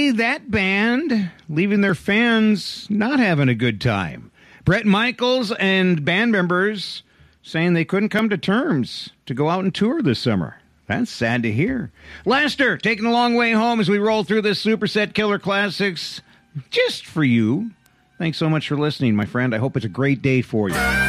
Sadly, that band leaving their fans not having a good time. Bret Michaels and band members saying they couldn't come to terms to go out and tour this summer. That's sad to hear. Lester, taking a long way home as we roll through this Superset Killer Classics just for you. Thanks so much for listening, my friend. I hope it's a great day for you.